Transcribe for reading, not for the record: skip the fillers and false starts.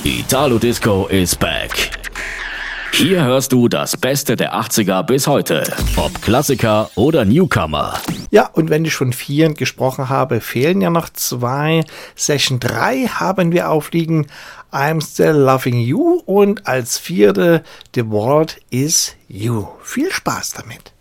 Italo Disco is back. Hier hörst du das Beste der 80er bis heute. Ob Klassiker oder Newcomer. Ja, und wenn ich von 4 gesprochen habe, fehlen ja noch 2. Session 3 haben wir aufliegen. I'm Still Loving You. Und als 4. The World Is You. Viel Spaß damit.